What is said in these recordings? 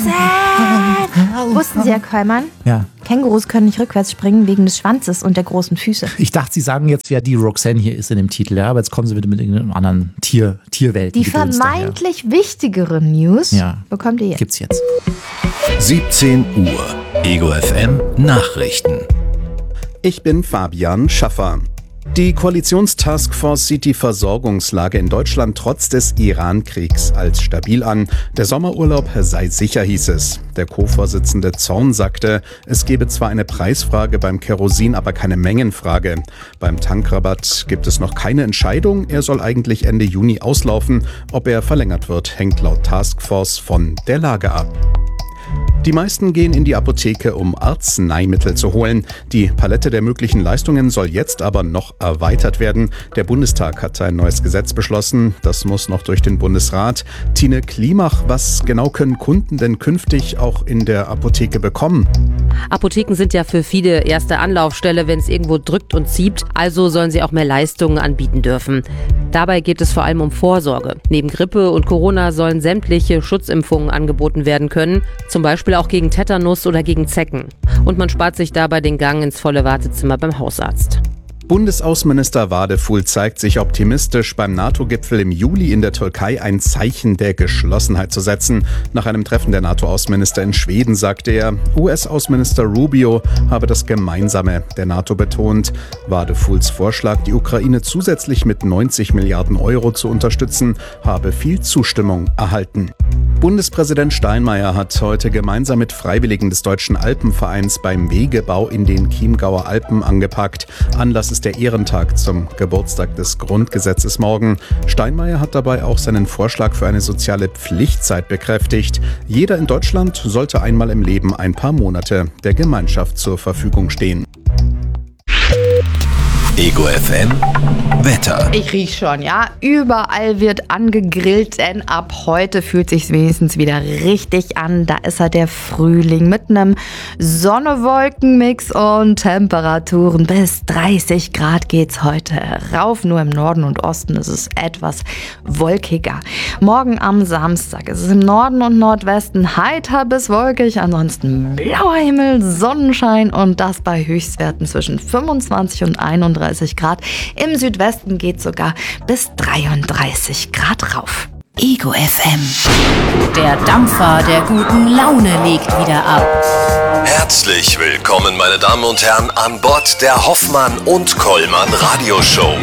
Wussten Sie, Herr Kollmann? Ja. Kängurus können nicht rückwärts springen wegen des Schwanzes und der großen Füße. Ich dachte, Sie sagen jetzt, wer die Roxanne hier ist in dem Titel, ja, aber jetzt kommen Sie bitte mit irgendeinem anderen Tierwelt. Die vermeintlich wichtigeren News bekommt ihr jetzt. Gibt's jetzt. 17 Uhr. Ego FM Nachrichten. Ich bin Fabian Schaffer. Die Koalitionstaskforce sieht die Versorgungslage in Deutschland trotz des Iran-Kriegs als stabil an. Der Sommerurlaub sei sicher, hieß es. Der Co-Vorsitzende Zorn sagte, es gebe zwar eine Preisfrage beim Kerosin, aber keine Mengenfrage. Beim Tankrabatt gibt es noch keine Entscheidung. Er soll eigentlich Ende Juni auslaufen. Ob er verlängert wird, hängt laut Taskforce von der Lage ab. Die meisten gehen in die Apotheke, um Arzneimittel zu holen. Die Palette der möglichen Leistungen soll jetzt aber noch erweitert werden. Der Bundestag hat ein neues Gesetz beschlossen. Das muss noch durch den Bundesrat. Tine Klimach, was genau können Kunden denn künftig auch in der Apotheke bekommen? Apotheken sind ja für viele erste Anlaufstelle, wenn es irgendwo drückt und zieht. Also sollen sie auch mehr Leistungen anbieten dürfen. Dabei geht es vor allem um Vorsorge. Neben Grippe und Corona sollen sämtliche Schutzimpfungen angeboten werden können. Zum Beispiel auch gegen Tetanus oder gegen Zecken. Und man spart sich dabei den Gang ins volle Wartezimmer beim Hausarzt. Bundesaußenminister Wadeful zeigt sich optimistisch, beim NATO-Gipfel im Juli in der Türkei ein Zeichen der Geschlossenheit zu setzen. Nach einem Treffen der NATO-Außenminister in Schweden sagte er, US-Außenminister Rubio habe das Gemeinsame der NATO betont. Wadefuls Vorschlag, die Ukraine zusätzlich mit 90 Milliarden Euro zu unterstützen, habe viel Zustimmung erhalten. Bundespräsident Steinmeier hat heute gemeinsam mit Freiwilligen des Deutschen Alpenvereins beim Wegebau in den Chiemgauer Alpen angepackt. Anlass ist der Ehrentag zum Geburtstag des Grundgesetzes morgen. Steinmeier hat dabei auch seinen Vorschlag für eine soziale Pflichtzeit bekräftigt. Jeder in Deutschland sollte einmal im Leben ein paar Monate der Gemeinschaft zur Verfügung stehen. Ego FM Wetter. Ich riech schon, ja. Überall wird angegrillt, denn ab heute fühlt sich's wenigstens wieder richtig an. Da ist der Frühling mit einem Sonne-Wolken-Mix und Temperaturen bis 30 Grad geht's heute rauf. Nur im Norden und Osten ist es etwas wolkiger. Morgen am Samstag ist es im Norden und Nordwesten heiter bis wolkig. Ansonsten blauer Himmel, Sonnenschein und das bei Höchstwerten zwischen 25 und 31 Grad. Im Südwesten geht sogar bis 33 Grad rauf. Ego FM. Der Dampfer der guten Laune legt wieder ab. Herzlich willkommen, meine Damen und Herren, an Bord der Hoffmann und Kollmann Radioshow.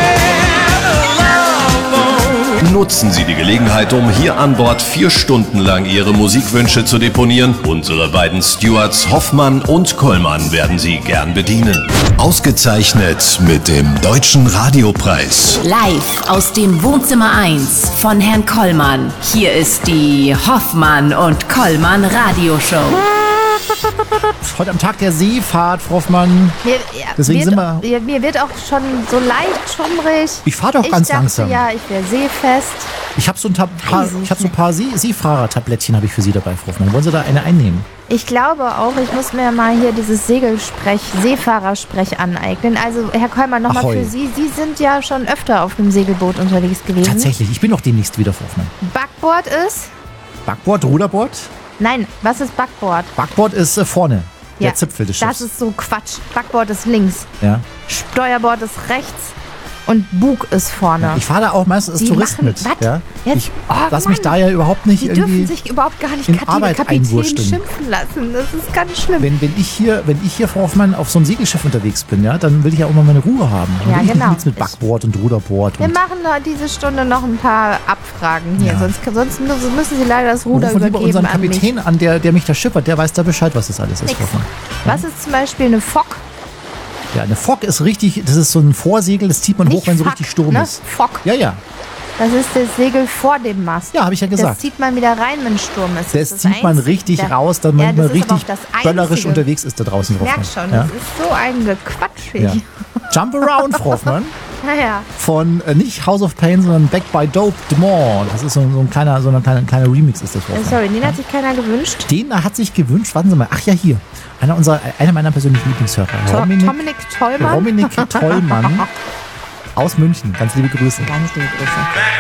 Nutzen Sie die Gelegenheit, um hier an Bord 4 Stunden lang Ihre Musikwünsche zu deponieren. Unsere beiden Stewards Hoffmann und Kollmann werden Sie gern bedienen. Ausgezeichnet mit dem Deutschen Radiopreis. Live aus dem Wohnzimmer 1 von Herrn Kollmann. Hier ist die Hoffmann und Kollmann Radioshow. Heute am Tag der Seefahrt, Frau Hoffmann. Deswegen sind wir. Mir wird auch schon so leicht schummrig. Ich fahre doch ganz langsam. Ja, ich wäre seefest. Ich habe so ein paar Seefahrer-Tablettchen habe ich für Sie dabei, Frau Hoffmann. Wollen Sie da eine einnehmen? Ich glaube auch, ich muss mir mal hier dieses Seefahrersprech aneignen. Also, Herr Kollmann, nochmal für Sie. Sie sind ja schon öfter auf einem Segelboot unterwegs gewesen. Tatsächlich, ich bin auch demnächst wieder, Frau Hoffmann. Backbord ist? Backbord, Ruderbord? Nein, was ist Backbord? Backbord ist vorne, der Zipfel des Schiffs. Das ist so Quatsch. Backbord ist links. Ja. Steuerbord ist rechts. Und Bug ist vorne. Ich fahre da auch meistens als Tourist mit. Was? Ja? Jetzt? Ich lasse mich da ja überhaupt nicht Sie irgendwie dürfen sich überhaupt gar nicht in Arbeit Kapitän einwurschteln. schimpfen lassen. Das ist ganz schlimm. Wenn ich hier, Frau Hoffmann, auf so einem Segelschiff unterwegs bin, ja, dann will ich ja auch mal meine Ruhe haben. Dann will ich nichts mit Backbord und Ruderbord. Wir machen diese Stunde noch ein paar Abfragen hier. Ja. Sonst müssen Sie leider das Ruder übergeben lieber unseren an mich. Kapitän an, der mich da schippert, der weiß da Bescheid, was das alles ist, Frau Hoffmann. Was ist zum Beispiel eine Fock? Ja, eine Fock ist richtig, das ist so ein Vorsegel, das zieht man hoch, wenn so richtig Sturm ist. Fock. Ja. Das ist das Segel vor dem Mast. Ja, habe ich ja gesagt. Das zieht man wieder rein, wenn Sturm ist. Das zieht man richtig raus, damit man richtig böllerisch unterwegs ist da draußen. Ich merke schon, das ist so ein Gequatsch. Ja. Jump Around, Frau Hoffmann. Ja. Von nicht House of Pain, sondern Back by Dope Demore. Das ist so ein kleiner Remix ist das. Sorry, den hat sich keiner gewünscht. Den hat sich gewünscht, warten Sie mal. Ach ja, hier. Einer meiner persönlichen Lieblingshörer. Dominik Tollmann. Dominik Tollmann aus München. Ganz liebe Grüße. Ganz liebe Grüße.